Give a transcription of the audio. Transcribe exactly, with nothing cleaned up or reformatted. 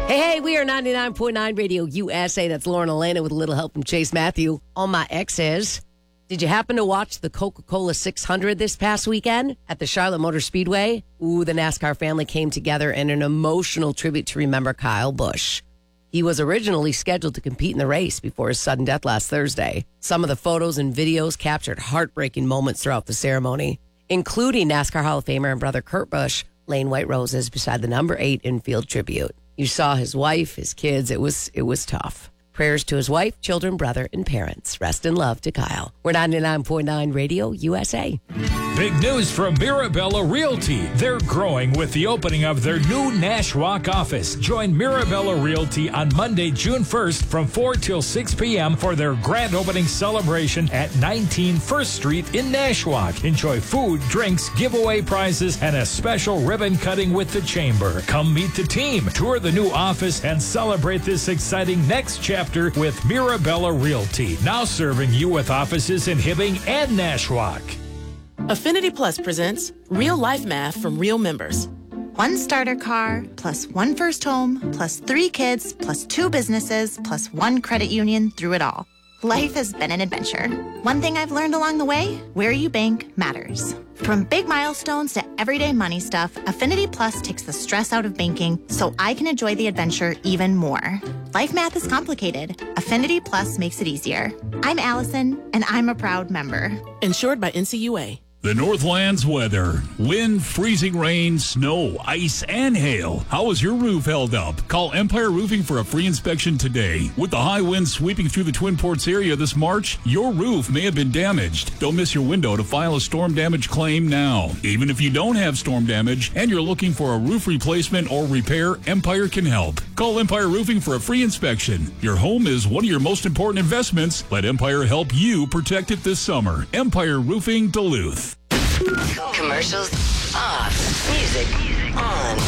Hey, hey, we are ninety-nine point nine Radio U S A. That's Lauren Elena with a little help from Chase Matthew. All my exes. Did you happen to watch the Coca-Cola six hundred this past weekend at the Charlotte Motor Speedway? Ooh, the NASCAR family came together in an emotional tribute to remember Kyle Busch. He was originally scheduled to compete in the race before his sudden death last Thursday. Some of the photos and videos captured heartbreaking moments throughout the ceremony, including NASCAR Hall of Famer and brother Kurt Busch laying white roses beside the number eight infield tribute. You saw his wife, his kids. It was it was tough. Prayers to his wife, children, brother, and parents. Rest in love to Kyle. We're ninety-nine point nine Radio U S A. Big news from Mirabella Realty. They're growing with the opening of their new Nashwauk office. Join Mirabella Realty on Monday, June first from four till six p.m. for their grand opening celebration at nineteen First Street in Nashwauk. Enjoy food, drinks, giveaway prizes, and a special ribbon cutting with the Chamber. Come meet the team, tour the new office, and celebrate this exciting next chapter with Mirabella Realty. Now serving you with offices in Hibbing and Nashwauk. Affinity Plus presents Real Life Math from Real Members. One starter car, plus one first home, plus three kids, plus two businesses, plus one credit union through it all. Life has been an adventure. One thing I've learned along the way, where you bank matters. From big milestones to everyday money stuff, Affinity Plus takes the stress out of banking so I can enjoy the adventure even more. Life math is complicated. Affinity Plus makes it easier. I'm Allison, and I'm a proud member. Insured by N C U A. The Northlands weather. Wind, freezing rain, snow, ice, and hail. How is your roof held up? Call Empire Roofing for a free inspection today. With the high winds sweeping through the Twin Ports area this March, your roof may have been damaged. Don't miss your window to file a storm damage claim now. Even if you don't have storm damage and you're looking for a roof replacement or repair, Empire can help. Call Empire Roofing for a free inspection. Your home is one of your most important investments. Let Empire help you protect it this summer. Empire Roofing Duluth. Commercials off. Music on.